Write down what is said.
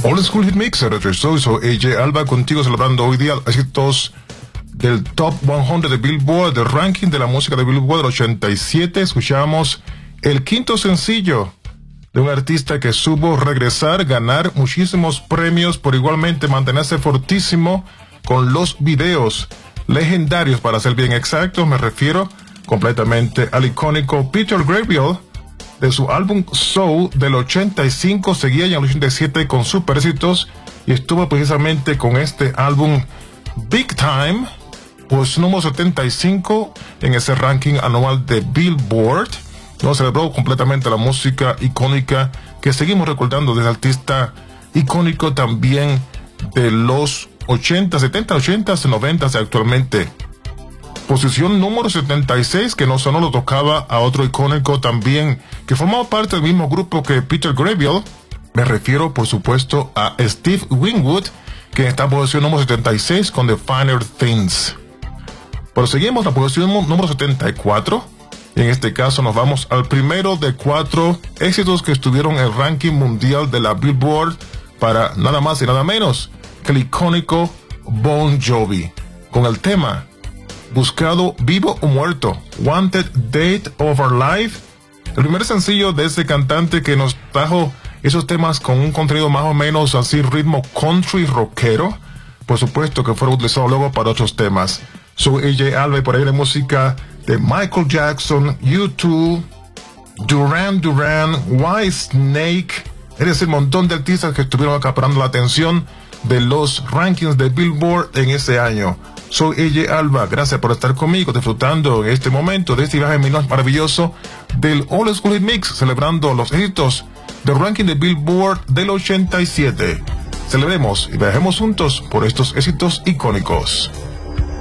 Old School Hit Mix, soy AJ Alba contigo celebrando hoy día éxitos del Top 100 de Billboard, del ranking de la música de Billboard del 87. Escuchamos el quinto sencillo de un artista que supo regresar, ganar muchísimos premios, por igualmente mantenerse fortísimo con los videos legendarios, para ser bien exactos. Me refiero completamente al icónico Peter Gabriel, de su álbum Soul del 85, seguía en el 87 con super éxitos y estuvo precisamente con este álbum Big Time, pues número 75 en ese ranking anual de Billboard. Nos celebró completamente la música icónica que seguimos recordando del artista icónico también de los 80, 70, 80, 90 actualmente. Posición número 76, que no solo lo tocaba a otro icónico también, que formaba parte del mismo grupo que Peter Gabriel. Me refiero, por supuesto, a Steve Winwood, que está en posición número 76 con The Finer Things. Proseguimos la posición número 74, y en este caso nos vamos al primero de 4 éxitos que estuvieron en el ranking mundial de la Billboard, para nada más y nada menos que el icónico Bon Jovi, con el tema Buscado Vivo o Muerto, Wanted Date of Our Life, el primer sencillo de ese cantante que nos trajo esos temas con un contenido más o menos así, ritmo country rockero, por supuesto que fueron utilizados luego para otros temas. Soy AJ Alba y por ahí la música de Michael Jackson, U2, Duran Duran, Whitesnake, es decir, un montón de artistas que estuvieron acaparando la atención de los rankings de Billboard en ese año. Soy AJ Alba, gracias por estar conmigo, disfrutando en este momento de este viaje maravilloso del Old School Hit Mix, celebrando los éxitos del ranking de Billboard del 87. Celebremos y viajemos juntos por estos éxitos icónicos.